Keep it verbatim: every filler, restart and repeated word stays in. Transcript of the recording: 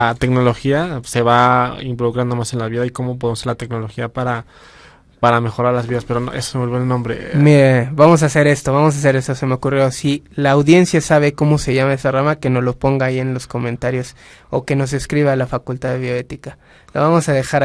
la tecnología se va involucrando más en la vida y cómo podemos usar la tecnología para, para mejorar las vidas, pero no, eso se me olvidó el nombre. Mire, vamos a hacer esto, vamos a hacer esto, se me ocurrió. Si la audiencia sabe cómo se llama esa rama, que nos lo ponga ahí en los comentarios o que nos escriba a la Facultad de Bioética. La vamos a dejar